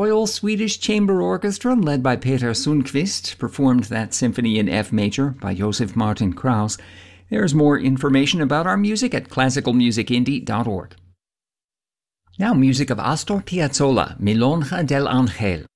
Royal Swedish Chamber Orchestra, led by Peter Sundqvist, performed that symphony in F major by Josef Martin Krauss. There's more information about our music at classicalmusicindie.org. Now music of Astor Piazzolla, Milonga del Ángel.